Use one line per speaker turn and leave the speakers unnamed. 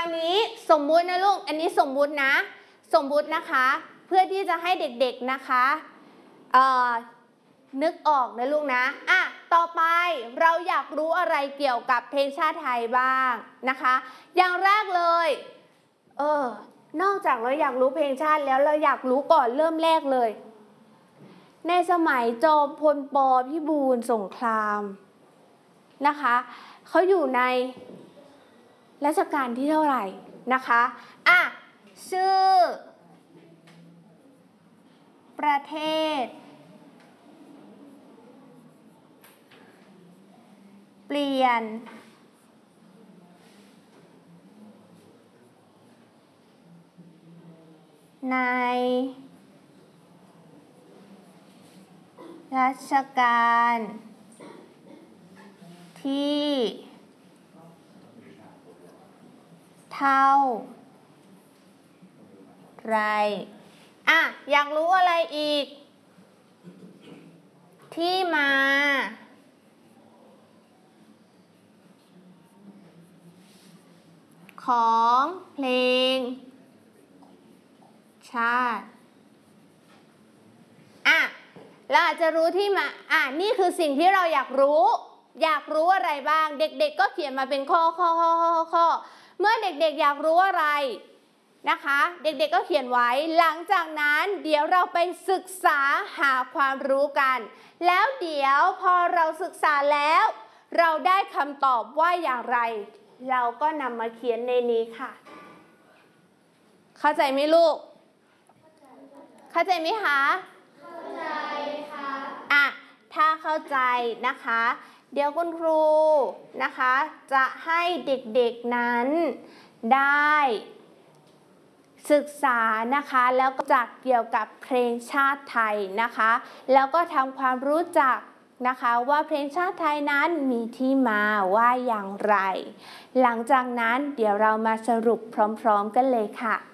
าวนี้สมมุตินะลูกอันนี้สมมุตินะสมมุตินะคะเพื่อที่จะให้เด็กๆนะคะนึกออกนะลูกนะต่อไปเราอยากรู้อะไรเกี่ยวกับเพลงชาติไทยบ้างนะคะอย่างแรกเลยนอกจากเราอยากรู้เพลงชาติแล้วเราอยากรู้ก่อนเริ่มแรกเลยในสมัยจอมพลป.พิบูลสงครามนะคะเขาอยู่ในรัชกาลที่เท่าไหร่นะคะชื่อประเทศเปลี่ยนในรัชกาลที่เท่าไรอยากรู้อะไรอีกที่มาของเพลงชาติเราอาจจะรู้ที่มานี่คือสิ่งที่เราอยากรู้อะไรบ้างเด็กๆก็เขียนมาเป็นข้อเมื่อเด็กๆอยากรู้อะไรนะคะเด็กๆก็เขียนไว้หลังจากนั้นเดี๋ยวเราไปศึกษาหาความรู้กันแล้วเดี๋ยวพอเราศึกษาแล้วเราได้คำตอบว่าอย่างไรเราก็นำมาเขียนในนี้ค่ะเข้าใจไหมลูกเข้าใจไหมคะเข้าใจค่ะถ้าเข้าใจนะคะเดี๋ยวคุณครูนะคะจะให้เด็กๆนั้นได้ศึกษานะคะแล้วก็จักเกี่ยวกับเพลงชาติไทยนะคะแล้วก็ทำความรู้จักนะคะว่าเพลงชาติไทยนั้นมีที่มาว่าอย่างไรหลังจากนั้นเดี๋ยวเรามาสรุปพร้อมๆกันเลยค่ะ